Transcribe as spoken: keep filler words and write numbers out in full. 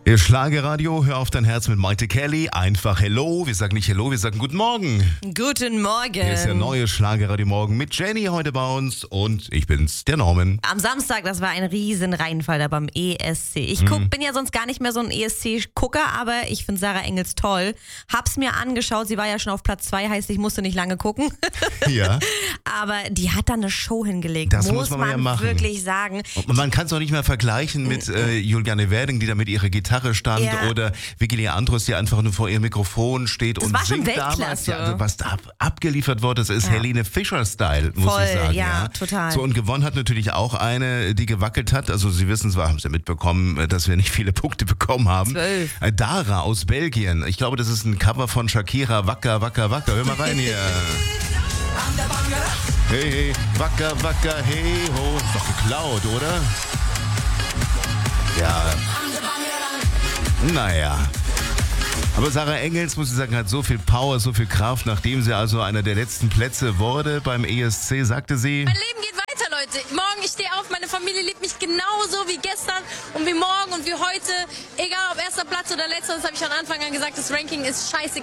Ihr Schlagerradio, hör auf dein Herz mit Maite Kelly. Einfach Hello. Wir sagen nicht Hello, wir sagen Guten Morgen. Guten Morgen. Hier ist der neue Schlagerradio Morgen mit Jenny heute bei uns und ich bin's, der Norman. Am Samstag, das war ein riesen Reinfall da beim E S C. Ich guck, Mhm. bin ja sonst gar nicht mehr so ein E S C-Gucker, aber ich finde Sarah Engels toll. Hab's mir angeschaut, sie war ja schon auf Platz zwei, heißt, ich musste nicht lange gucken. Ja. Aber die hat da eine Show hingelegt, Das muss, muss man man ja machen. wirklich sagen. Und man kann es auch nicht mehr vergleichen mit äh, Juliane Werding, die da mit ihrer Gitarre stand, Ja. oder Vicky Leandros, die einfach nur vor ihrem Mikrofon steht Das und war schon singt damals. Weltklasse. Ja, also was da ab, abgeliefert wurde, das ist Ja. Helene Fischer-Style, muss Voll, ich sagen. ja, total. So, und gewonnen hat natürlich auch eine, die gewackelt hat. Also Sie wissen zwar, haben Sie mitbekommen, dass wir nicht viele Punkte bekommen haben. Zwölf. Äh, Dara aus Belgien. Ich glaube, das ist ein Cover von Shakira, Wacker, Wacker, Wacker. Hör mal rein hier. Hey, hey, Wacker, Wacker, hey, ho. Ist doch geklaut, oder? Ja. Naja. Aber Sarah Engels, muss ich sagen, hat so viel Power, so viel Kraft. Nachdem sie also einer der letzten Plätze wurde beim E S C, sagte sie... Mein Leben geht weiter, Leute. Morgen, ich stehe auf, meine Familie liebt mich genauso wie gestern und wie morgen und wie heute. Egal ob erster Platz oder letzter, das habe ich von Anfang an gesagt, das Ranking ist scheißegal.